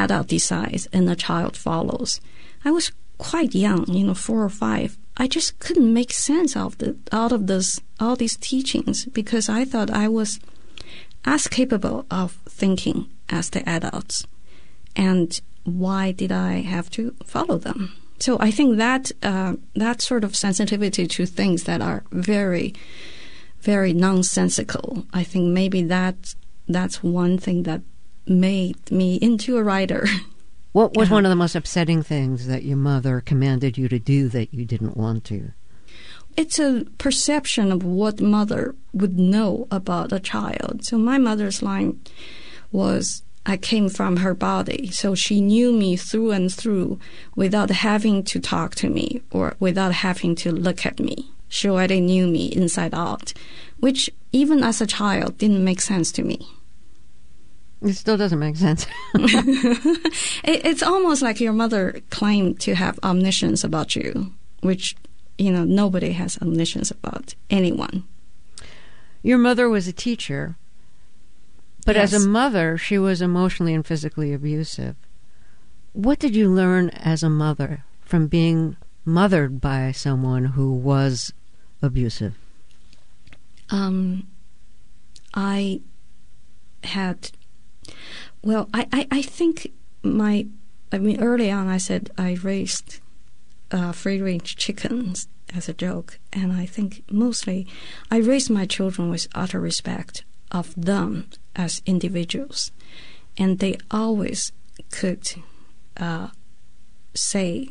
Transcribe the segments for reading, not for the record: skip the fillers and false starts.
adult decides and the child follows. I was quite young, 4 or 5. I just couldn't make sense out of all these teachings because I thought I was as capable of thinking as the adults. And why did I have to follow them? So I think that sort of sensitivity to things that are very, very nonsensical, I think maybe that's one thing that made me into a writer. What was one of the most upsetting things that your mother commanded you to do that you didn't want to? It's a perception of what mother would know about a child. So my mother's line was, I came from her body, so she knew me through and through without having to talk to me or without having to look at me. She already knew me inside out, which even as a child didn't make sense to me. It still doesn't make sense. It's almost like your mother claimed to have omniscience about you, which, nobody has omniscience about anyone. Your mother was a teacher, but yes. As a mother, she was emotionally and physically abusive. What did you learn as a mother from being mothered by someone who was abusive? I think early on I said I raised free-range chickens as a joke, and I think mostly I raised my children with utter respect of them as individuals, and they always could say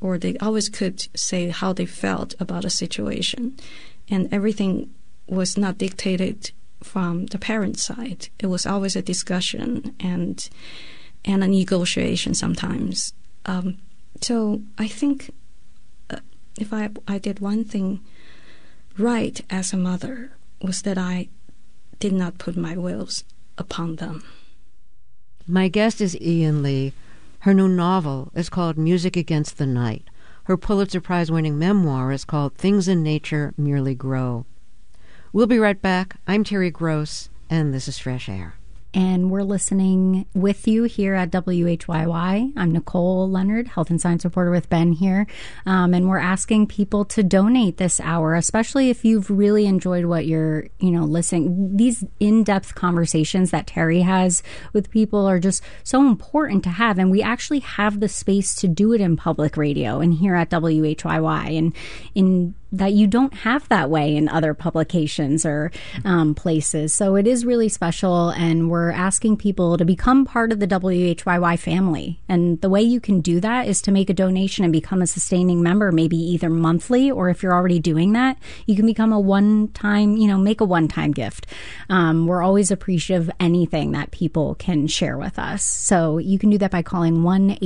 how they felt about a situation, and everything was not dictated from the parent side. It was always a discussion and a negotiation sometimes. So I think if I did one thing right as a mother was that I did not put my wills upon them. My guest is Ian Lee. Her new novel is called Music Against the Night. Her Pulitzer Prize-winning memoir is called Things in Nature Merely Grow. We'll be right back. I'm Terry Gross, and this is Fresh Air. And we're listening with you here at WHYY. I'm Nicole Leonard, health and science reporter with Ben here. And we're asking people to donate this hour, especially if you've really enjoyed what you're, listening. These in-depth conversations that Terry has with people are just so important to have. And we actually have the space to do it in public radio and here at WHYY. And in that you don't have that way in other publications or places. So it is really special, and we're asking people to become part of the WHYY family. And the way you can do that is to make a donation and become a sustaining member, maybe either monthly, or if you're already doing that, you can become a one-time, make a one-time gift. We're always appreciative of anything that people can share with us. So you can do that by calling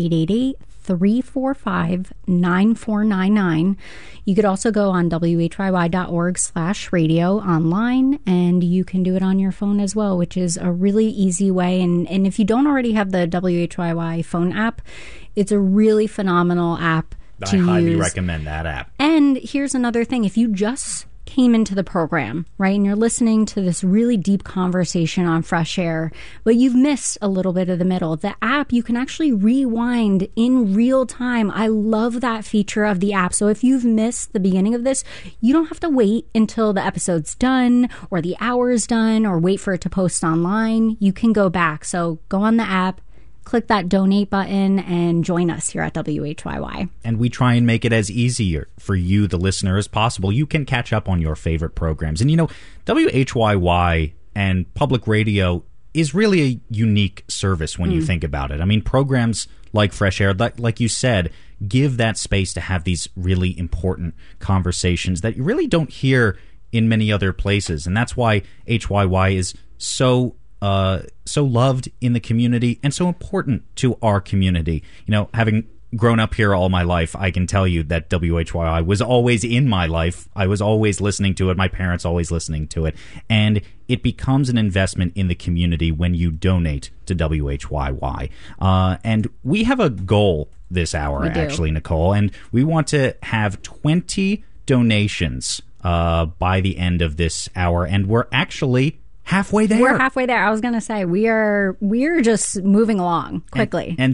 1-888-345-9499. You could also go on whyy.org/radio online, and you can do it on your phone as well, which is a really easy way. And if you don't already have the WHYY phone app, it's a really phenomenal app to use. I highly recommend that app. And here's another thing. If you just came into the program, right, and you're listening to this really deep conversation on Fresh Air, but you've missed a little bit of the middle, the app, you can actually rewind in real time. I love that feature of the app. So if you've missed the beginning of this, you don't have to wait until the episode's done or the hour's done or wait for it to post online. You can go back. So go on the app, click that donate button, and join us here at WHYY. And we try and make it as easier for you, the listener, as possible. You can catch up on your favorite programs. And, WHYY and public radio is really a unique service when you think about it. I mean, programs like Fresh Air, like you said, give that space to have these really important conversations that you really don't hear in many other places. And that's why HYY is so loved in the community and so important to our community. Having grown up here all my life, I can tell you that WHYY was always in my life. I was always listening to it. My parents always listening to it. And it becomes an investment in the community when you donate to WHYY. And we have a goal this hour, actually, Nicole, and we want to have 20 donations by the end of this hour. And we're actually halfway there. We're halfway there. I was going to say we're just moving along quickly. And